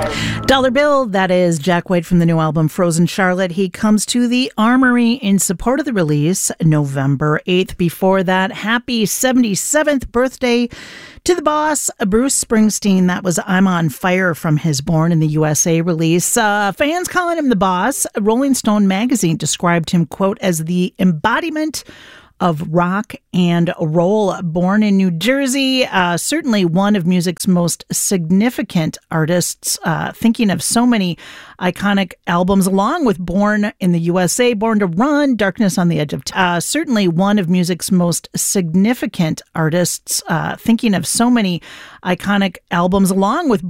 Dollar Bill, that is Jack White from the new album Frozen Charlotte. He comes to the Armory in support of the release November 8th. Before that, happy 77th birthday to the boss, Bruce Springsteen. That was I'm on Fire from his Born in the USA release. Fans calling him the boss. Rolling Stone magazine described him, quote, as the embodiment of rock and roll. Born in New Jersey, certainly one of music's most significant artists, thinking of so many iconic albums, along with Born in the USA, Born to Run, Darkness on the Edge of Time. Certainly one of music's most significant artists, thinking of so many iconic albums, along with